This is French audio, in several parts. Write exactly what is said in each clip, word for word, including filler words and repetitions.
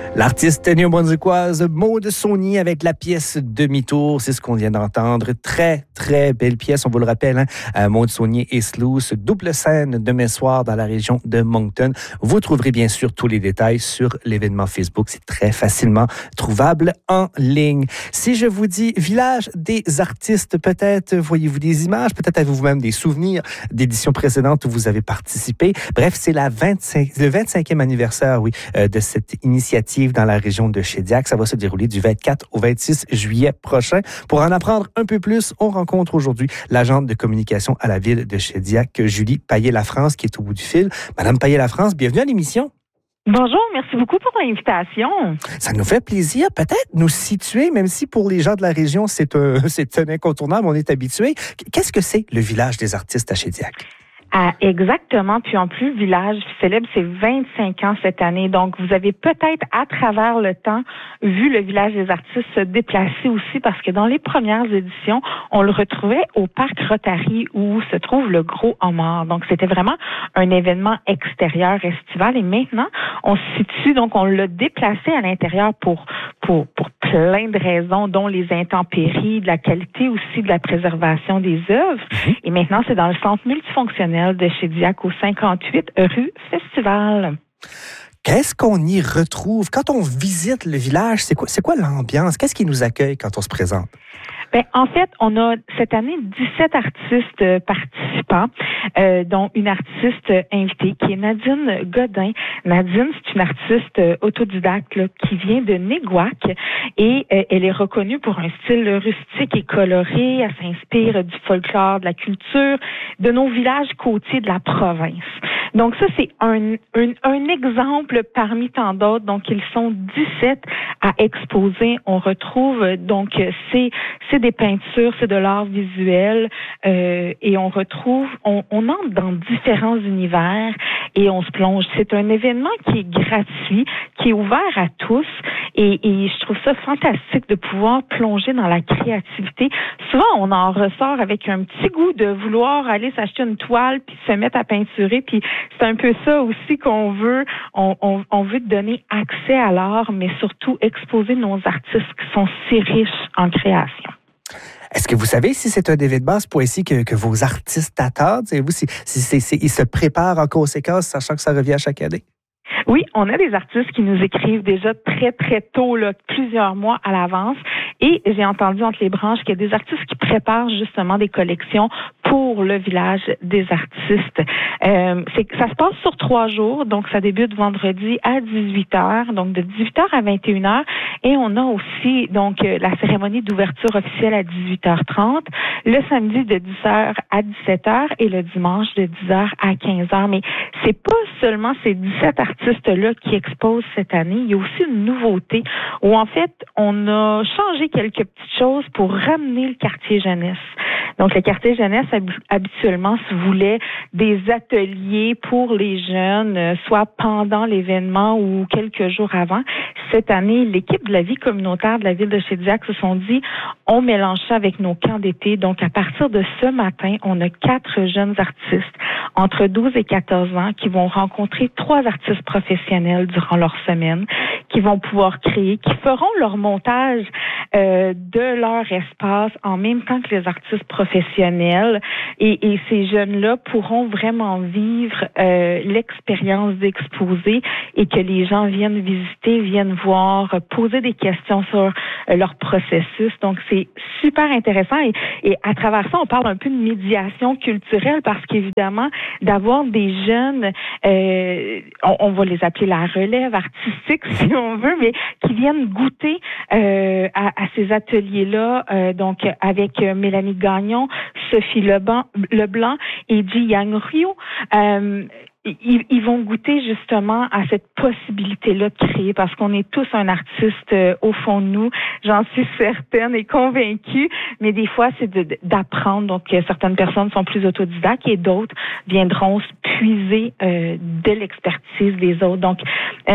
L'artiste néo-brunswickoise Maude Saunier avec la pièce Demi-tour, c'est ce qu'on vient d'entendre. Très, très belle pièce, on vous le rappelle. Hein? Euh, Maude Saunier et Sluice, double scène demain soir dans la région de Moncton. Vous trouverez bien sûr tous les détails sur l'événement Facebook. C'est très facilement trouvable en ligne. Si je vous dis Village des artistes, peut-être voyez-vous des images, peut-être avez-vous même des souvenirs d'éditions précédentes où vous avez participé. Bref, c'est la vingt-cinq, le vingt-cinquième anniversaire, oui, euh, de cette initiative dans la région de Shediac. Ça va se dérouler du vingt-quatre au vingt-six juillet prochain. Pour en apprendre un peu plus, on rencontre aujourd'hui l'agente de communication à la ville de Shediac, Julie Payet-Lafrance, qui est au bout du fil. Madame Payet-Lafrance, bienvenue à l'émission. Bonjour, merci beaucoup pour l'invitation. Ça nous fait plaisir, peut-être nous situer, même si pour les gens de la région, c'est un, c'est un incontournable, on est habitué. Qu'est-ce que c'est le village des artistes à Shediac? Ah, exactement. Puis en plus, Village célèbre ses vingt-cinq ans cette année. Donc, vous avez peut-être, à travers le temps, vu le Village des artistes se déplacer aussi, parce que dans les premières éditions, on le retrouvait au Parc Rotary où se trouve le Gros Homard. Donc, c'était vraiment un événement extérieur estival. Et maintenant, on se situe, donc on l'a déplacé à l'intérieur pour, pour, pour plein de raisons, dont les intempéries, de la qualité aussi de la préservation des œuvres. Et maintenant, c'est dans le centre multifonctionnel de Shediac au cinquante-huit rue Festival. Qu'est-ce qu'on y retrouve? Quand on visite le village, c'est quoi, c'est quoi l'ambiance? Qu'est-ce qui nous accueille quand on se présente? Ben, en fait, on a cette année dix-sept artistes euh, participants, euh, dont une artiste invitée qui est Nadine Godin. Nadine, c'est une artiste euh, autodidacte là, qui vient de Néguac et euh, elle est reconnue pour un style rustique et coloré. Elle s'inspire du folklore, de la culture, de nos villages côtiers de la province. Donc ça, c'est un, un, un exemple parmi tant d'autres. Donc, ils sont dix-sept à exposer. On retrouve, donc, c'est, c'est des peintures, c'est de l'art visuel euh, et on retrouve, on, on entre dans différents univers et on se plonge. C'est un événement qui est gratuit, qui est ouvert à tous et, et je trouve ça fantastique de pouvoir plonger dans la créativité. Souvent, on en ressort avec un petit goût de vouloir aller s'acheter une toile puis se mettre à peinturer, puis c'est un peu ça aussi qu'on veut. On, on, on veut donner accès à l'art, mais surtout exposer nos artistes qui sont si riches en création. Est-ce que vous savez si c'est un événement, ce point-ci, que, que vos artistes attendent? Savez-vous si, si c'est, c'est, ils se préparent en conséquence, sachant que ça revient chaque année? Oui, on a des artistes qui nous écrivent déjà très, très tôt, là, plusieurs mois à l'avance. Et j'ai entendu entre les branches qu'il y a des artistes qui préparent justement des collections pour le Village des artistes. Euh, c'est, ça se passe sur trois jours, donc ça débute vendredi à dix-huit heures, donc de dix-huit heures à vingt et une heures. Et on a aussi donc la cérémonie d'ouverture officielle à dix-huit heures trente, le samedi de dix heures à dix-sept heures et le dimanche de dix heures à quinze heures. Mais c'est pas seulement ces dix-sept artistes-là qui exposent cette année. Il y a aussi une nouveauté où en fait, on a changé quelques petites choses pour ramener le quartier jeunesse. Donc, le quartier jeunesse, habituellement, se voulait des ateliers pour les jeunes, soit pendant l'événement ou quelques jours avant. Cette année, l'équipe de la vie communautaire de la ville de Shediac se sont dit, on mélange ça avec nos camps d'été. Donc, à partir de ce matin, on a quatre jeunes artistes entre douze et quatorze ans qui vont rencontrer trois artistes professionnels durant leur semaine, qui vont pouvoir créer, qui feront leur montage euh, de leur espace en même temps que les artistes professionnels. Et, et ces jeunes-là pourront vraiment vivre euh, l'expérience d'exposer et que les gens viennent visiter, viennent voir, poser des questions sur euh, leur processus. Donc, c'est super intéressant. Et, et à travers ça, on parle un peu de médiation culturelle parce qu'évidemment, d'avoir des jeunes, euh, on, on va les appeler la relève artistique, si on veut, mais qui viennent goûter euh, à, à ces ateliers-là, euh, donc avec Mélanie Gagnon, Sophie Leblanc, Leblanc et Ji Yang Ryu. Euh, Ils, ils vont goûter justement à cette possibilité-là de créer parce qu'on est tous un artiste euh, au fond de nous, j'en suis certaine et convaincue, mais des fois c'est de, d'apprendre. Donc euh, certaines personnes sont plus autodidactes et d'autres viendront se puiser euh, de l'expertise des autres. Donc euh,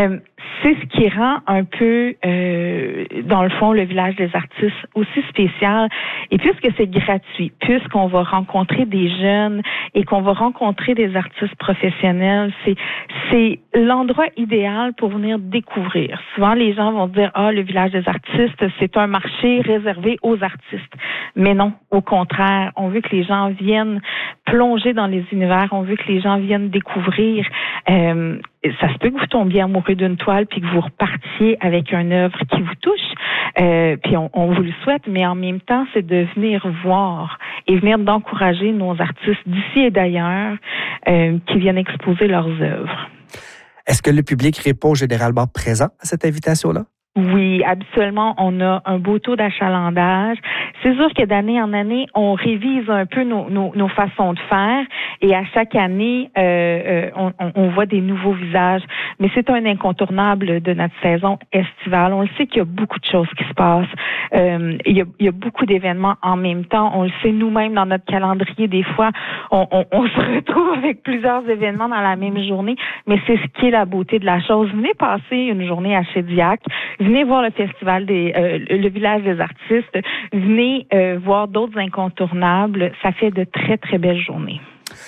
c'est ce qui rend un peu, euh, dans le fond, le village des artistes aussi spécial. Et puisque c'est gratuit, puisqu'on va rencontrer des jeunes et qu'on va rencontrer des artistes professionnels, c'est c'est l'endroit idéal pour venir découvrir. Souvent, les gens vont dire, ah, le village des artistes, c'est un marché réservé aux artistes. Mais non, au contraire, on veut que les gens viennent plonger dans les univers, on veut que les gens viennent découvrir. Euh, ça se peut que vous tombiez amoureux d'une toile puis que vous repartiez avec une œuvre qui vous touche, euh, puis on, on vous le souhaite, mais en même temps, c'est de venir voir et venir d'encourager nos artistes d'ici et d'ailleurs euh, qui viennent exposer leurs œuvres. Est-ce que le public répond généralement présent à cette invitation-là? Oui, absolument. On a un beau taux d'achalandage. C'est sûr que d'année en année, on révise un peu nos, nos, nos façons de faire et à chaque année, euh, on, on voit des nouveaux visages. Mais c'est un incontournable de notre saison estivale. On le sait qu'il y a beaucoup de choses qui se passent. Euh, il, y a, il y a beaucoup d'événements en même temps. On le sait nous-mêmes dans notre calendrier. Des fois, on, on, on se retrouve avec plusieurs événements dans la même journée. Mais c'est ce qui est la beauté de la chose. Venez passer une journée à Shediac. Venez voir le festival des, euh, le village des artistes. Venez euh, voir d'autres incontournables. Ça fait de très, très belles journées.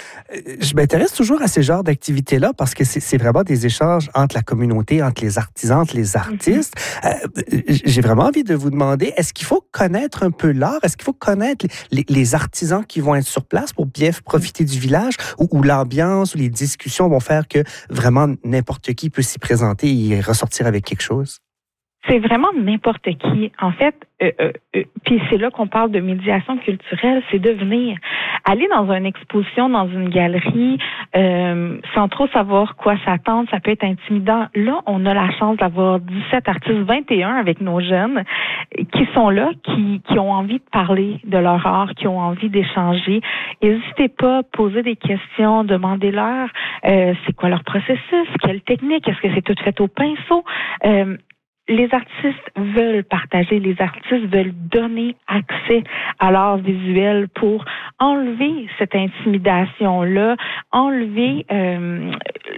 Je m'intéresse toujours à ces genres d'activités-là parce que c'est, c'est vraiment des échanges entre la communauté, entre les artisans, entre les artistes. Mm-hmm. Euh, j'ai vraiment envie de vous demander, est-ce qu'il faut connaître un peu l'art? Est-ce qu'il faut connaître les, les artisans qui vont être sur place pour bien profiter du village ou, ou l'ambiance ou les discussions vont faire que vraiment n'importe qui peut s'y présenter et ressortir avec quelque chose? C'est vraiment n'importe qui. En fait, euh, euh, euh, puis c'est là qu'on parle de médiation culturelle, c'est de venir aller dans une exposition, dans une galerie, euh, sans trop savoir quoi s'attendre, ça peut être intimidant. Là, on a la chance d'avoir dix-sept artistes, vingt et un avec nos jeunes, qui sont là, qui, qui ont envie de parler de leur art, qui ont envie d'échanger. N'hésitez pas à poser des questions, demandez-leur euh, c'est quoi leur processus, quelle technique, est-ce que c'est tout fait au pinceau? Euh, Les artistes veulent partager, les artistes veulent donner accès à l'art visuel pour enlever cette intimidation-là, enlever, euh,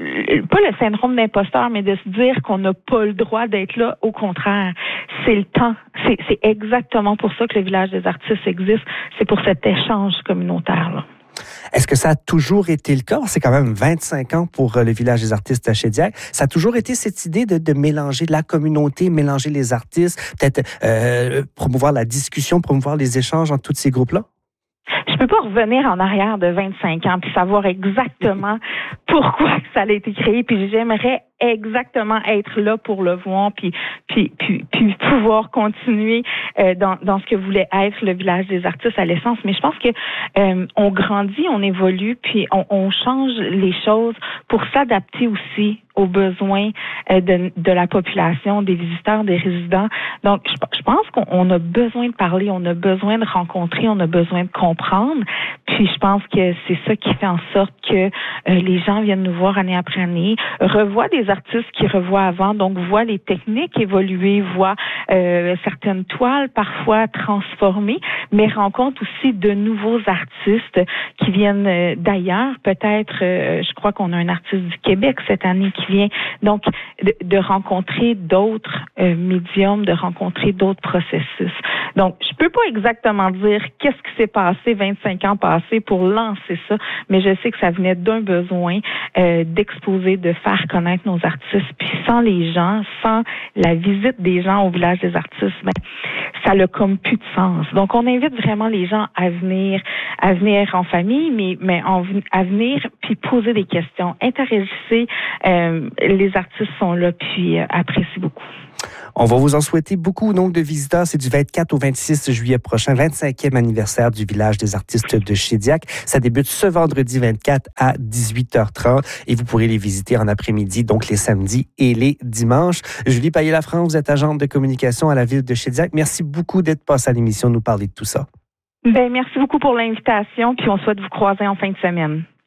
pas le syndrome d'imposteur, mais de se dire qu'on n'a pas le droit d'être là. Au contraire, c'est le temps. C'est, c'est exactement pour ça que le village des artistes existe. C'est pour cet échange communautaire-là. Est-ce que ça a toujours été le cas? C'est quand même vingt-cinq ans pour le village des artistes à Shediac. Ça a toujours été cette idée de, de mélanger la communauté, mélanger les artistes, peut-être euh, promouvoir la discussion, promouvoir les échanges entre tous ces groupes-là? Je peux pas revenir en arrière de vingt-cinq ans puis savoir exactement pourquoi ça a été créé, puis j'aimerais exactement être là pour le voir puis puis puis, puis pouvoir continuer euh, dans dans ce que voulait être le village des artistes à l'essence. Mais je pense que euh, on grandit, on évolue, puis on, on change les choses pour s'adapter aussi aux besoins euh, de de la population, des visiteurs, des résidents. Donc je, je pense qu'on on a besoin de parler, on a besoin de rencontrer, on a besoin de comprendre. Puis je pense que c'est ça qui fait en sorte que euh, les gens viennent nous voir année après année, revoient des artistes qui revoient avant, donc voient les techniques évoluer, voient euh, certaines toiles parfois transformées, mais rencontrent aussi de nouveaux artistes qui viennent euh, d'ailleurs. Peut-être, euh, je crois qu'on a un artiste du Québec cette année qui vient. Donc, de, de rencontrer d'autres euh, médiums, de rencontrer d'autres processus. Donc, je peux pas exactement dire qu'est-ce qui s'est passé vingt-cinq ans passés pour lancer ça, mais je sais que ça venait d'un besoin euh, d'exposer, de faire connaître nos artistes. Puis sans les gens, sans la visite des gens au village des artistes, ben, ça n'a comme plus de sens. Donc, on invite vraiment les gens à venir, à venir en famille, mais, mais en, à venir puis poser des questions. Interagissez. Euh, les artistes sont là puis euh, apprécient beaucoup. On va vous en souhaiter beaucoup, donc, de visiteurs. C'est du vingt-quatre au vingt-six juillet prochain, vingt-cinquième anniversaire du village des artistes de Shediac. Ça débute ce vendredi vingt-quatre à dix-huit heures trente et vous pourrez les visiter en après-midi, donc les samedis et les dimanches. Julie Payet-Lafrance, vous êtes agente de communication à la ville de Shediac. Merci beaucoup d'être passée à l'émission nous parler de tout ça. Ben, merci beaucoup pour l'invitation, puis on souhaite vous croiser en fin de semaine.